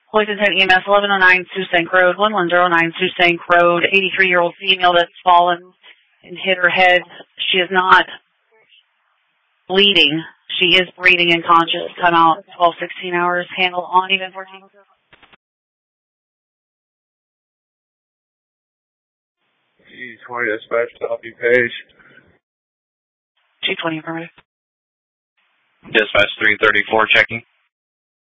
Poison Town EMS, 1109 Susank Road, 1109 Susank Road, 83-year-old female that's fallen and hit her head. She is not bleeding. She is breathing and conscious. Time out, 12-16 hours. Handle on even 14. 220 dispatch to help you page. 220 affirmative. Dispatch 334 checking.